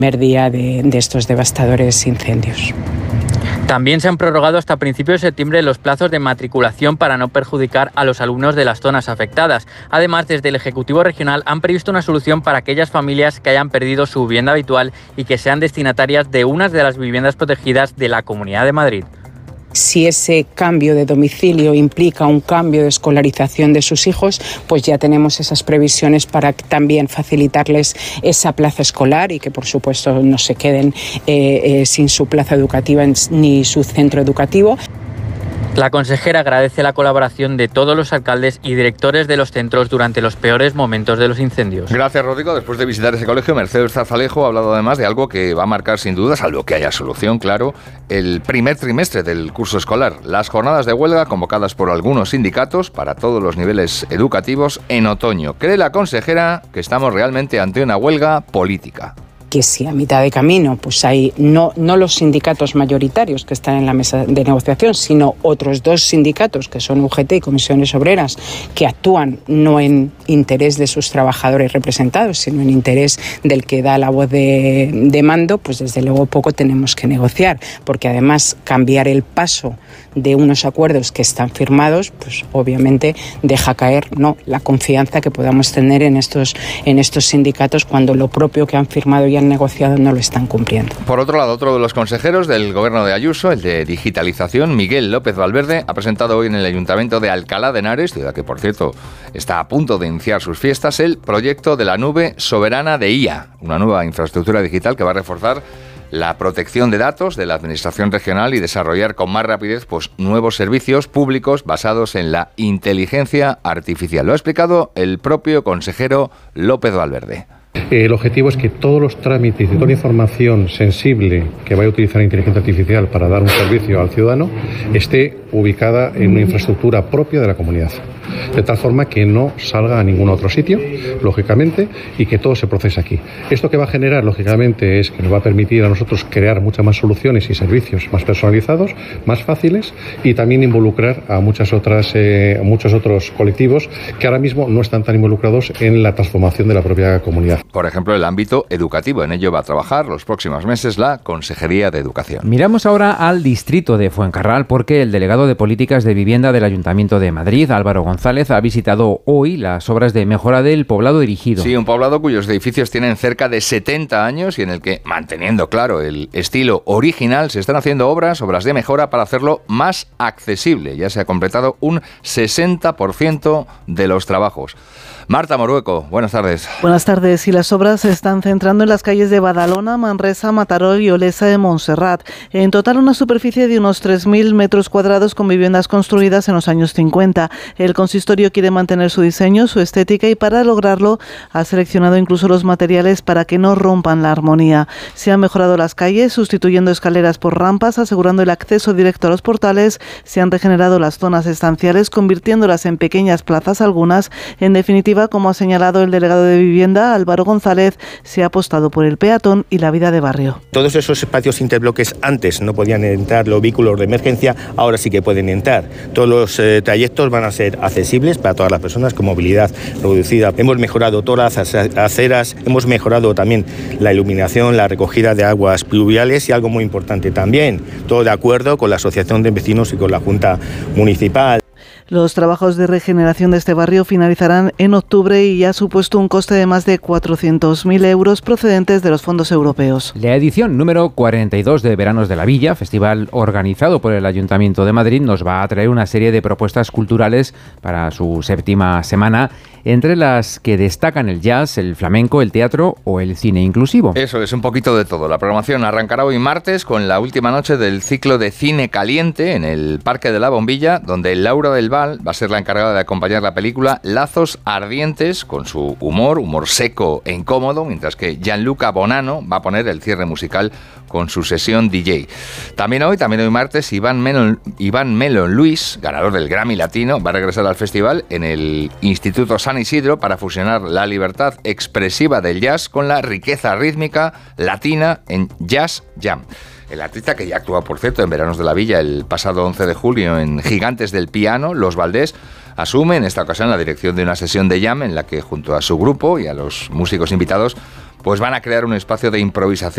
primer día de estos devastadores incendios. También se han prorrogado hasta principios de septiembre los plazos de matriculación para no perjudicar a los alumnos de las zonas afectadas. Además, desde el Ejecutivo Regional han previsto una solución para aquellas familias que hayan perdido su vivienda habitual y que sean destinatarias de una de las viviendas protegidas de la Comunidad de Madrid. Si ese cambio de domicilio implica un cambio de escolarización de sus hijos, pues ya tenemos esas previsiones para también facilitarles esa plaza escolar y que, por supuesto, no se queden sin su plaza educativa ni su centro educativo. La consejera agradece la colaboración de todos los alcaldes y directores de los centros durante los peores momentos de los incendios. Gracias, Rodrigo. Después de visitar ese colegio, Mercedes Zarzalejo ha hablado además de algo que va a marcar sin duda, salvo que haya solución, claro, el primer trimestre del curso escolar. Las jornadas de huelga convocadas por algunos sindicatos para todos los niveles educativos en otoño. Cree la consejera que estamos realmente ante una huelga política. Que si a mitad de camino pues hay no los sindicatos mayoritarios que están en la mesa de negociación, sino otros dos sindicatos que son UGT y Comisiones Obreras, que actúan no en interés de sus trabajadores representados, sino en interés del que da la voz de mando, pues desde luego poco tenemos que negociar, porque además cambiar el paso de unos acuerdos que están firmados, pues obviamente deja caer la confianza que podamos tener en estos sindicatos cuando lo propio que han firmado y han negociado no lo están cumpliendo. Por otro lado, otro de los consejeros del gobierno de Ayuso, el de Digitalización, Miguel López Valverde, ha presentado hoy en el Ayuntamiento de Alcalá de Henares, ciudad que por cierto está a punto de iniciar sus fiestas, el proyecto de la nube soberana de IA, una nueva infraestructura digital que va a reforzar la protección de datos de la Administración regional y desarrollar con más rapidez nuevos servicios públicos basados en la inteligencia artificial. Lo ha explicado el propio consejero López Valverde. El objetivo es que todos los trámites y toda la información sensible que vaya a utilizar la inteligencia artificial para dar un servicio al ciudadano esté ubicada en una infraestructura propia de la comunidad, de tal forma que no salga a ningún otro sitio, lógicamente, y que todo se procese aquí. Esto que va a generar, lógicamente, es que nos va a permitir a nosotros crear muchas más soluciones y servicios más personalizados, más fáciles, y también involucrar a muchos otros colectivos que ahora mismo no están tan involucrados en la transformación de la propia comunidad. Por ejemplo, el ámbito educativo. En ello va a trabajar los próximos meses la Consejería de Educación. Miramos ahora al distrito de Fuencarral porque el delegado de Políticas de Vivienda del Ayuntamiento de Madrid, Álvaro González, ha visitado hoy las obras de mejora del poblado dirigido. Sí, un poblado cuyos edificios tienen cerca de 70 años y en el que, manteniendo claro el estilo original, se están haciendo obras de mejora para hacerlo más accesible. Ya se ha completado un 60% de los trabajos. Marta Morueco, buenas tardes. Buenas tardes. Y las obras se están centrando en las calles de Badalona, Manresa, Mataró y Olesa de Montserrat. En total, una superficie de unos 3.000 metros cuadrados con viviendas construidas en los años 50. El consistorio quiere mantener su diseño, su estética y para lograrlo ha seleccionado incluso los materiales para que no rompan la armonía. Se han mejorado las calles, sustituyendo escaleras por rampas, asegurando el acceso directo a los portales. Se han regenerado las zonas estanciales, convirtiéndolas en pequeñas plazas algunas. En definitiva, como ha señalado el delegado de Vivienda, Álvaro González, se ha apostado por el peatón y la vida de barrio. Todos esos espacios interbloques antes no podían entrar los vehículos de emergencia, ahora sí que pueden entrar. Todos los trayectos van a ser accesibles para todas las personas con movilidad reducida. Hemos mejorado todas las aceras, hemos mejorado también la iluminación, la recogida de aguas pluviales y algo muy importante también, todo de acuerdo con la Asociación de Vecinos y con la Junta Municipal. Los trabajos de regeneración de este barrio finalizarán en octubre y ha supuesto un coste de más de 400.000 euros procedentes de los fondos europeos. La edición número 42 de Veranos de la Villa, festival organizado por el Ayuntamiento de Madrid, nos va a traer una serie de propuestas culturales para su 7ª semana, entre las que destacan el jazz, el flamenco, el teatro o el cine inclusivo. Eso es, un poquito de todo. La programación arrancará hoy martes con la última noche del ciclo de Cine Caliente en el Parque de la Bombilla, donde Laura del Val va a ser la encargada de acompañar la película Lazos Ardientes con su humor seco e incómodo, mientras que Gianluca Bonanno va a poner el cierre musical con su sesión DJ. También hoy martes, Iván Melon Luis, ganador del Grammy Latino, va a regresar al festival en el Instituto San Isidro para fusionar la libertad expresiva del jazz con la riqueza rítmica latina en Jazz Jam. El artista, que ya actúa, por cierto, en Veranos de la Villa el pasado 11 de julio en Gigantes del Piano, Los Valdés, asume en esta ocasión la dirección de una sesión de jam en la que, junto a su grupo y a los músicos invitados, pues van a crear un espacio de improvisación